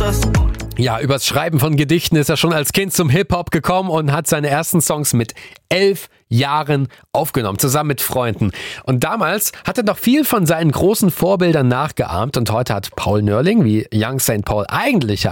das. Ja, übers Schreiben von Gedichten ist er schon als Kind zum Hip-Hop gekommen und hat seine ersten Songs mit 11 Jahren aufgenommen, zusammen mit Freunden. Und damals hat er noch viel von seinen großen Vorbildern nachgeahmt und heute hat Paul Nörling, wie Young St. Paul eigentlich